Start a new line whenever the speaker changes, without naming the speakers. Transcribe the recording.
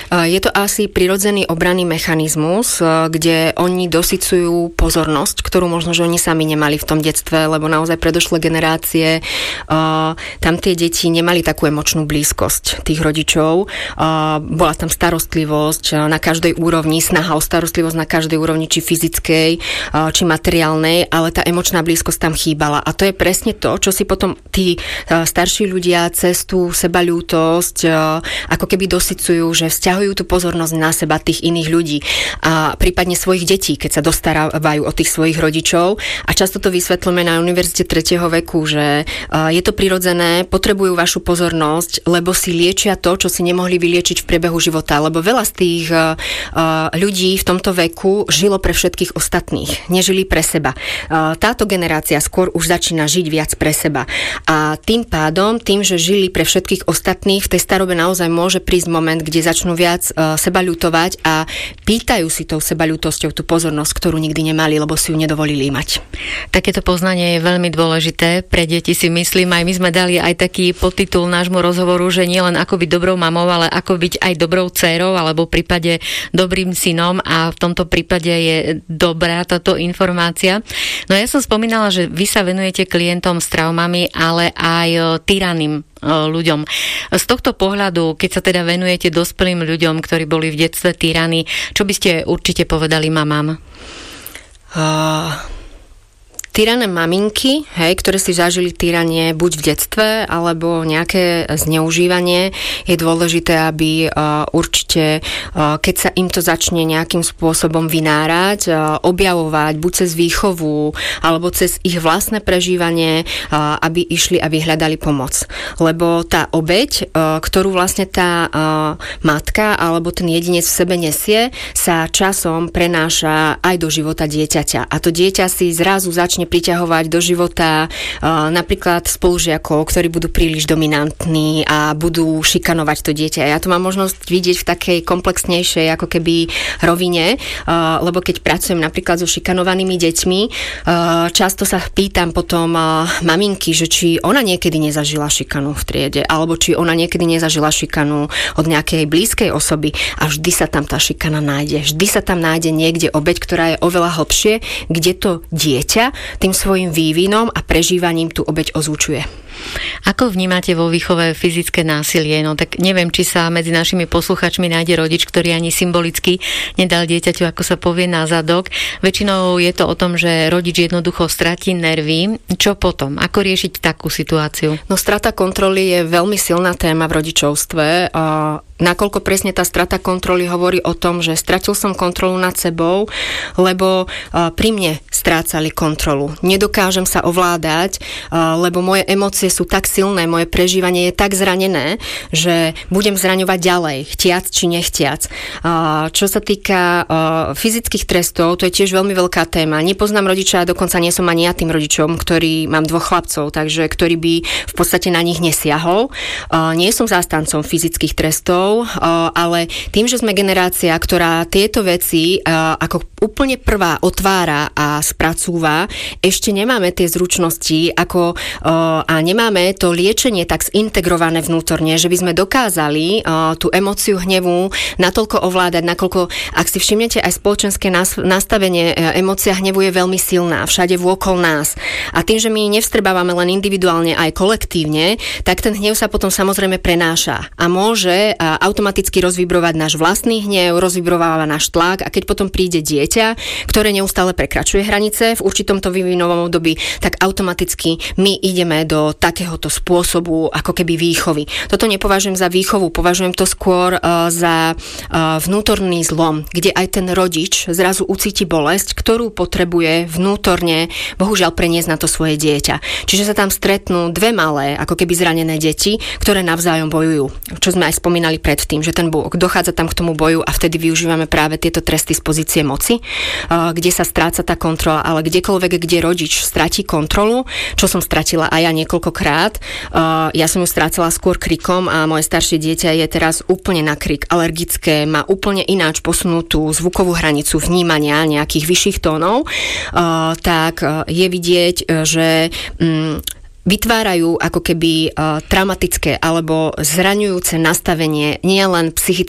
Je to asi prirodzený obranný mechanizmus, kde oni dosycujú pozornosť, ktorú možno, že oni sami nemali v tom detstve, lebo naozaj predošlé generácie, tam tie deti nemali takú emočnú blízkosť tých rodičov. Bola tam starostlivosť na každej úrovni, snaha o starostlivosť na každej úrovni, či fyzickej, či materiálnej, ale tá emočná blízkosť tam chýbala. A to je presne to, čo si potom tí starší ľudia cez tú sebaľútosť ako keby dosycujú, že vzťahujú tú pozornosť na seba tých iných ľudí a prípadne svojich detí, keď sa dostarávajú o tých svojich rodičov. A často to vysvetľujeme na univerzite 3. veku, že je to prirodzené, potrebujú vašu pozornosť, lebo si liečia to, čo si nemohli vyliečiť v priebehu života. Lebo veľa z tých ľudí v tomto veku žilo pre všetkých ostatných, nežili pre seba. Táto generácia skôr už začína žiť viac pre seba. A tým pádom, tým, že žili pre všetkých ostatných, v tej starobe naozaj môže prísť moment, kde začnú viac sebaľutovať a pýtajú si tou sebaľutosťou tú pozornosť, ktorú nikdy nemali, lebo si ju nedovolili mať.
Takéto poznanie je veľmi dôležité pre deti, si myslím. Aj my sme dali aj taký podtitul nášmu rozhovoru, že nie len ako byť dobrou mamou, ale ako byť aj dobrou dcérou, alebo v prípade dobrým synom, a v tomto prípade je dobrá táto informácia. No ja som spomínala, že vy sa venujete klientom s traumami, ale aj tyranným ľuďom. Z tohto pohľadu, keď sa teda venujete dospelým ľuďom, ktorí boli v detstve tyranní, čo by ste určite povedali mamám?
Tyrané maminky, ktoré si zažili tyranie buď v detstve, alebo nejaké zneužívanie, je dôležité, aby určite, keď sa im to začne nejakým spôsobom vynárať, objavovať, buď cez výchovu, alebo cez ich vlastné prežívanie, aby išli a vyhľadali pomoc. Lebo tá obeť, ktorú vlastne tá matka alebo ten jedinec v sebe nesie, sa časom prenáša aj do života dieťaťa. A to dieťa si zrazu začne priťahovať do života napríklad spolužiakov, ktorí budú príliš dominantní a budú šikanovať to dieťa. Ja to mám možnosť vidieť v takej komplexnejšej ako keby rovine, lebo keď pracujem napríklad so šikanovanými deťmi, často sa pýtam potom maminky, že či ona niekedy nezažila šikanu v triede, alebo či ona niekedy nezažila šikanu od nejakej blízkej osoby, a vždy sa tam tá šikana nájde. Vždy sa tam nájde niekde obeť, ktorá je oveľa hlbšie, kde to dieťa tým svojim vývinom a prežívaním tú obeť ozvučuje.
Ako vnímate vo výchove fyzické násilie? No tak neviem, či sa medzi našimi posluchačmi nájde rodič, ktorý ani symbolicky nedal dieťaťu, ako sa povie, na zadok. Väčšinou je to o tom, že rodič jednoducho stratí nervy. Čo potom? Ako riešiť takú situáciu?
No, strata kontroly je veľmi silná téma v rodičovstve. Nakoľko presne tá strata kontroly hovorí o tom, že stratil som kontrolu nad sebou, lebo pri mne strácali kontrolu. Nedokážem sa ovládať, lebo moje emócie sú tak silné, moje prežívanie je tak zranené, že budem zraňovať ďalej, chtiac či nechtiac. Čo sa týka fyzických trestov, to je tiež veľmi veľká téma. Nepoznám rodiča, dokonca nie som ani ja tým rodičom, ktorý mám 2 chlapcov, takže ktorý by v podstate na nich nesiahol. Nie som zástancom fyzických trestov, ale tým, že sme generácia, ktorá tieto veci ako úplne prvá otvára a spracúva, ešte nemáme tie zručnosti a nemáme to liečenie tak zintegrované vnútorne, že by sme dokázali tú emóciu hnevu natoľko ovládať, nakoľko, ak si všimnete, aj spoločenské nastavenie, emócia hnevu je veľmi silná, všade vôkol nás. A tým, že my nevstrebávame len individuálne, aj kolektívne, tak ten hnev sa potom samozrejme prenáša a môže automaticky rozvibrovať náš vlastný hnev, rozvibrováva náš tlak, a keď potom príde dieťa, ktoré neustále prekračuje hranice v určitom to vývinovom období, tak automaticky my ideme do takéhoto spôsobu ako keby výchovy. Toto nepovažujem za výchovu, považujem to skôr za vnútorný zlom, kde aj ten rodič zrazu ucíti bolesť, ktorú potrebuje vnútorne, bohužiaľ, preniesť na to svoje dieťa. Čiže sa tam stretnú 2 malé, ako keby zranené deti, ktoré navzájom bojujú. Čo sme aj spomínali predtým, že ten dochádza tam k tomu boju a vtedy využívame práve tieto tresty z pozície moci, kde sa stráca tá kontrola, ale kdekoľvek, kde rodič stratí kontrolu, čo som stratila aj ja niekoľkokrát, ja som ju strácala skôr krikom a moje staršie dieťa je teraz úplne na krik alergické, má úplne ináč posunutú zvukovú hranicu vnímania nejakých vyšších tónov, tak je vidieť, že vytvárajú ako keby traumatické alebo zraňujúce nastavenie nielen psychické,